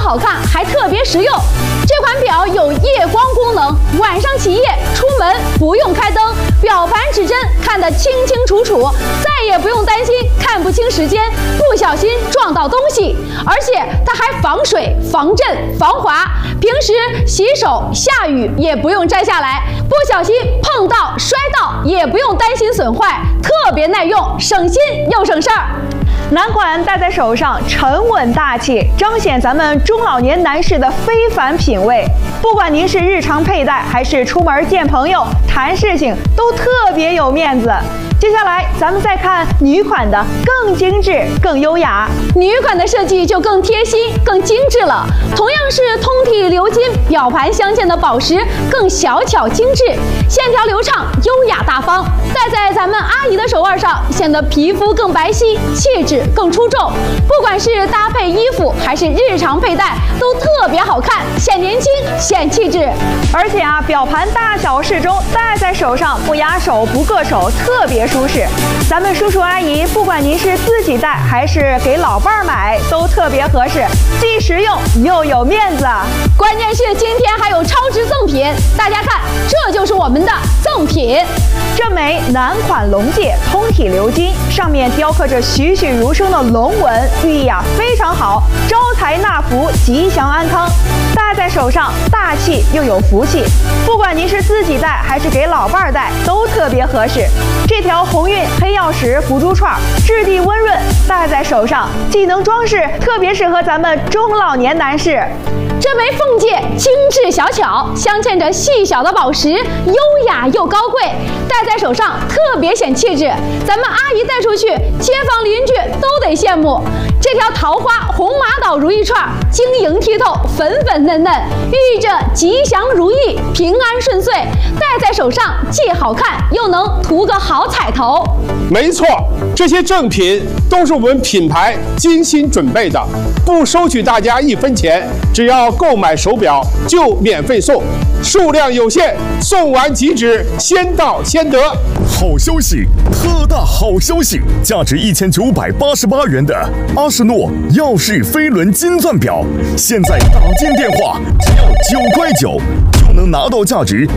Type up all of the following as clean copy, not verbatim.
好看，还特别实用。这款表有夜光功能，晚上起夜出门不用开灯，表盘指针看得清清楚楚，再也不用担心看不清时间，不小心撞到东西。而且它还防水、防震、防滑，平时洗手下雨也不用摘下来，不小心碰到摔到也不用担心损坏，特别耐用，省心又省事儿。 男款戴在手上沉稳大气，彰显咱们中老年男士的非凡品味。不管您是日常佩戴，还是出门见朋友、谈事情，都特别有面子。接下来咱们再看女款的，更精致、更优雅。 女款的设计就更贴心、更精致了。同样是通体鎏金，表盘镶嵌的宝石更小巧精致，线条流畅、优雅大方。戴在咱们阿姨的手腕上，显得皮肤更白皙，气质更出众。不管是搭配衣服还是日常佩戴，都特别好看，显年轻、显气质。 而且表盘大小适中，戴在手上不压手、不硌手，特别舒适。咱们叔叔阿姨，不管您是自己戴还是给老伴儿买，都特别合适，既实用又有面子。 关键是今天还有超值赠品，大家看，这就是我们的赠品。 这枚男款龙戒，通体鎏金，上面雕刻着栩栩如生的龙纹，寓意非常好，招财纳福，吉祥安康。戴在手上大气又有福气，不管您是自己戴还是给老伴儿戴，都特别合适。这条鸿运黑曜石福珠串，质地温润，戴在手上既能装饰，特别适合咱们中老年男士。 这枚凤戒精致小巧，镶嵌着细小的宝石，优雅又高贵，戴在手上特别显气质。咱们阿姨戴出去，街坊邻居都得羡慕。这条桃花红玛瑙如意串，晶莹剔透，粉粉嫩嫩，寓意着吉祥如意、平安顺遂。戴在手上既好看，又能图个好彩头。 没错，这些赠品都是我们品牌精心准备的，不收取大家1分钱，只要购买手表就免费送，数量有限，送完即止，先到先得。 好消息，特大好消息！价值1988元的阿诗诺耀世飞轮金钻表，现在打进电话只要9块9，就能拿到价值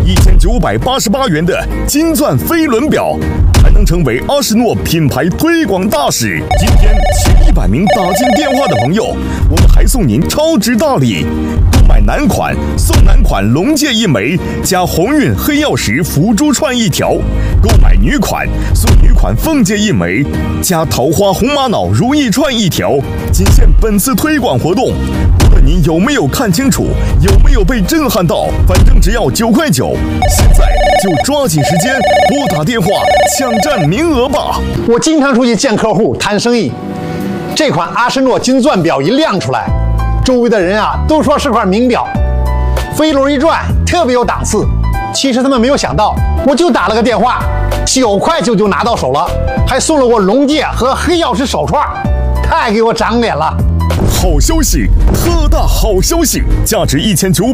1988元的金钻飞轮表，还能成为阿诗诺品牌推广大使。今天前100名打进电话的朋友，我们还送您超值大礼。购买男款送男款龙戒1枚，加鸿运黑曜石福珠串1条；购买女款送女款凤戒1枚，加桃花红玛瑙如意串1条。仅限本次推广活动，不论您有没有看清楚，有没有被震撼到，反正只要9块9。现在就抓紧时间拨打电话抢占名额吧！ 我经常出去见客户谈生意，这款阿诗诺金钻表一亮出来，周围的人都说是块名表，飞轮一转，特别有档次。其实他们没有想到，我就打了个电话，9块9就拿到手了，还送了我龙戒和黑曜石手串，太给我长脸了。 好消息，特大好消息！价值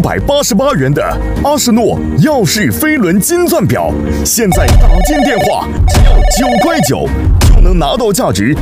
1988元的阿诗诺耀世飞轮金钻表，现在打进电话只要9块9，就能拿到价值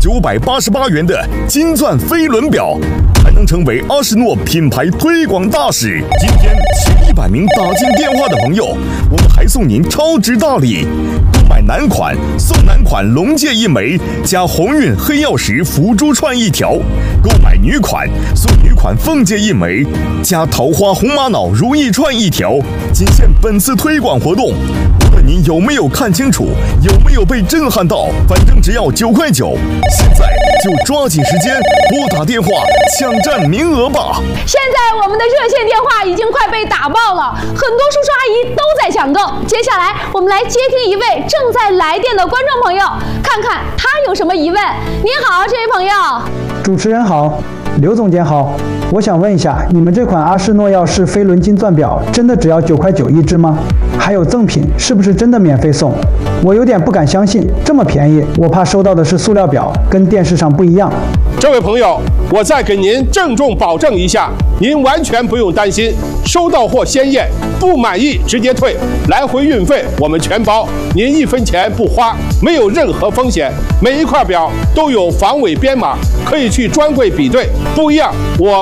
1988元的金钻飞轮表，还能成为阿诗诺品牌推广大使。今天前100名打进电话的朋友，我们还送您超值大礼。购买男款送男款龙戒1枚，加鸿运黑曜石福珠串1条；购买女款送女款凤戒1枚，加桃花红玛瑙如意串1条。仅限本次推广活动，不论您有没有看清楚，有没有被震撼到，反正只要9块9。现在就抓紧时间拨打电话抢占名额吧！ 现在我们的热线电话已经快被打爆了，很多叔叔阿姨都在抢购。接下来我们来接听一位正在来电的观众朋友，看看他有什么疑问。您好，这位朋友。 主持人好，刘总监好，我想问一下，你们这款阿诗诺耀世飞轮金钻表真的只要9块9一只吗？还有赠品是不是真的免费送？我有点不敢相信，这么便宜，我怕收到的是塑料表，跟电视上不一样。 这位朋友，我再给您郑重保证一下，您完全不用担心，收到货鲜艳，不满意直接退，来回运费我们全包，您1分钱不花，没有任何风险。每一块表都有防伪编码，可以去专柜比对，不一样我